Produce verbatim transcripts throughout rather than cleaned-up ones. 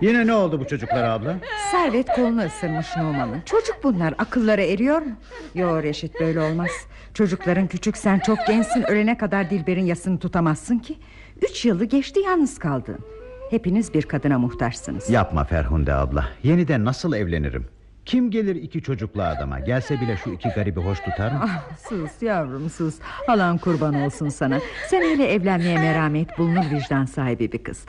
Yine ne oldu bu çocuklar abla? Servet kolunu ısırmış Numan'ın. Çocuk bunlar, akılları eriyor mu? Yo Reşit, böyle olmaz. Çocukların küçük, sen çok gençsin. Ölene kadar Dilber'in yasını tutamazsın ki. Üç yılı geçti yalnız kaldın. Hepiniz bir kadına muhtaçsınız. Yapma Ferhunde abla. Yeniden nasıl evlenirim? Kim gelir iki çocuklu adama? Gelse bile şu iki garibi hoş tutar mı? Ah, sus yavrum sus. Alan kurban olsun sana. Sen hele evlenmeye merhamet bulunur, vicdan sahibi bir kız.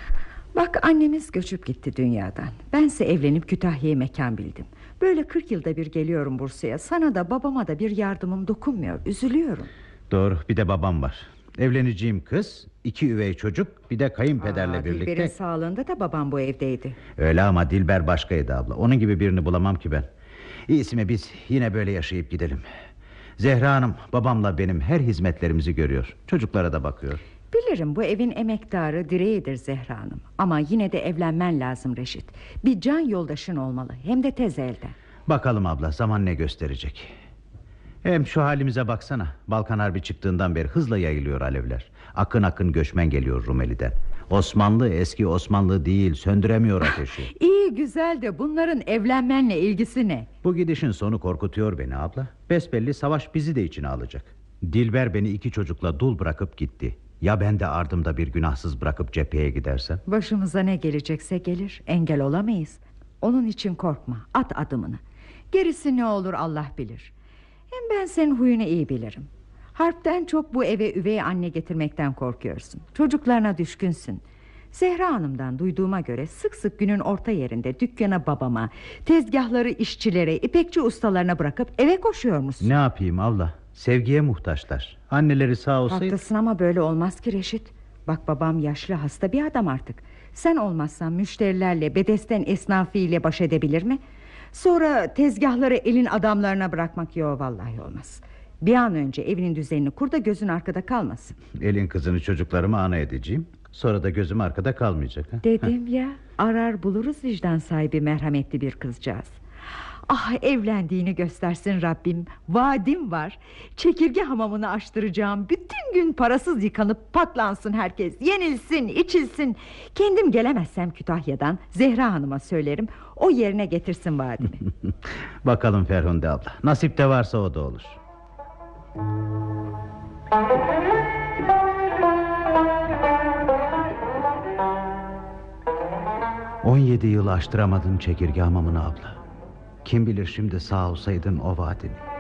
Bak, annemiz göçüp gitti dünyadan. Bense evlenip Kütahya'ya mekan bildim. Böyle kırk yılda bir geliyorum Bursa'ya. Sana da babama da bir yardımım dokunmuyor. Üzülüyorum. Doğru, bir de babam var. Evleneceğim kız, iki üvey çocuk, bir de kayınpederle Aa, birlikte. Dilber'in sağlığında da babam bu evdeydi. Öyle ama Dilber başkaydı abla. Onun gibi birini bulamam ki ben. İyisi mi biz yine böyle yaşayıp gidelim. Zehra Hanım babamla benim her hizmetlerimizi görüyor. Çocuklara da bakıyor. Bilirim, bu evin emektarı, direğidir Zehra Hanım. Ama yine de evlenmen lazım Reşit. Bir can yoldaşın olmalı, hem de tez elde. Bakalım abla, zaman ne gösterecek. Hem şu halimize baksana. Balkan Harbi çıktığından beri hızla yayılıyor alevler. Akın akın göçmen geliyor Rumeli'den. Osmanlı eski Osmanlı değil, söndüremiyor ateşi. İyi güzel de bunların evlenmenle ilgisi ne? Bu gidişin sonu korkutuyor beni abla. Besbelli savaş bizi de içine alacak. Dilber beni iki çocukla dul bırakıp gitti. Ya ben de ardımda bir günahsız bırakıp cepheye gidersem? Başımıza ne gelecekse gelir, engel olamayız. Onun için korkma, at adımını. Gerisi ne olur Allah bilir. Hem ben senin huyunu iyi bilirim. Harpten çok bu eve üvey anne getirmekten korkuyorsun. Çocuklarına düşkünsün. Zehra Hanım'dan duyduğuma göre sık sık günün orta yerinde dükkana babama, tezgahları işçilere, ipekçi ustalarına bırakıp eve koşuyor musun? Ne yapayım abla? Sevgiye muhtaçlar. Anneleri sağ olsaydı... Haklısın ama böyle olmaz ki Reşit. Bak, babam yaşlı, hasta bir adam artık. Sen olmazsan müşterilerle, bedesten esnafıyla baş edebilir mi? Sonra tezgahları elin adamlarına bırakmak, yok vallahi olmaz. Bir an önce evinin düzenini kur da gözün arkada kalmasın. Elin kızını çocuklarıma ana edeceğim. Sonra da gözüm arkada kalmayacak. Ha? Dedim ya, arar buluruz vicdan sahibi, merhametli bir kızcağız. Ah, evlendiğini göstersin Rabbim. Vaadim var. Çekirge hamamını açtıracağım. Bütün gün parasız yıkanıp patlansın herkes. Yenilsin, içilsin. Kendim gelemezsem Kütahya'dan Zehra Hanım'a söylerim, o yerine getirsin vaadimi. Bakalım Ferhunde abla. Nasip de varsa o da olur. On yedi yıl açtıramadın çekirge hamamını abla. Kim bilir şimdi sağ olsaydın o vaadini.